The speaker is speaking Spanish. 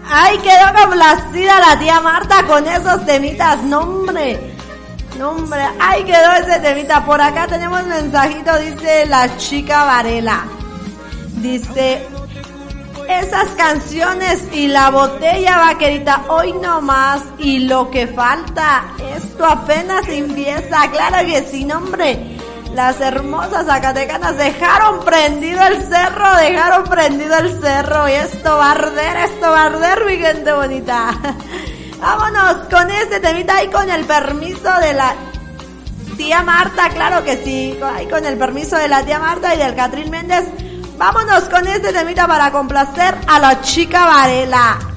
Ay, quedó complacida la tía Marta con esos temitas, no hombre, ay, quedó ese temita. Por acá tenemos un mensajito, dice la chica Varela, dice, esas canciones y la botella vaquerita, hoy no más, y lo que falta, esto apenas empieza, claro que sí, no hombre. Las hermosas zacatecanas dejaron prendido el cerro, y esto va a arder, mi gente bonita. Vámonos con este temita y con el permiso de la tía Marta, claro que sí, ahí con el permiso de la tía Marta y del Catrín Méndez. Vámonos con este temita para complacer a la chica Varela.